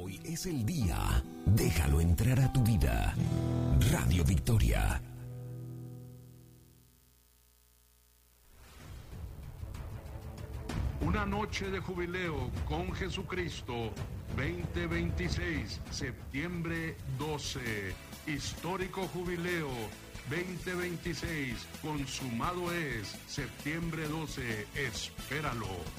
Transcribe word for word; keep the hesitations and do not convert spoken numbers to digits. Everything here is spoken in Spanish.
Hoy es el día. Déjalo entrar a tu vida. Radio Victoria. Una noche de jubileo con Jesucristo, veinte veintiséis, septiembre doce. Histórico jubileo, veinte veintiséis, consumado es, septiembre doce, espéralo.